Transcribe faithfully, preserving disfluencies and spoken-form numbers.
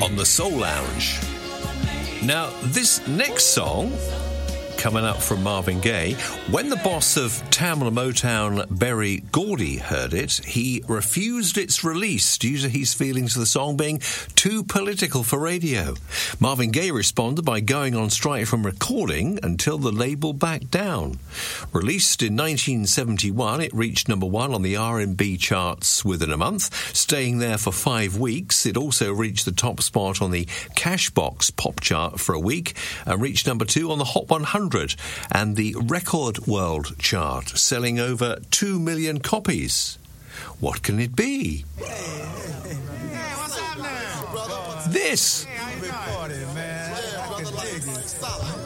on the Soul Lounge. Now, this next song, coming up from Marvin Gaye, when the boss of Tamla Motown, Berry Gordy, heard it, he refused its release due to his feelings of the song being too political for radio. Marvin Gaye responded by going on strike from recording until the label backed down. Released in nineteen seventy-one, it reached number one on the R and B charts within a month, staying there for five weeks. It also reached the top spot on the Cashbox pop chart for a week and reached number two on the Hot one hundred and the Record World chart, selling over two million copies. What can it be? Hey, hey, hey, what's up now? This! Hey, how you doing? Man. I can dig it.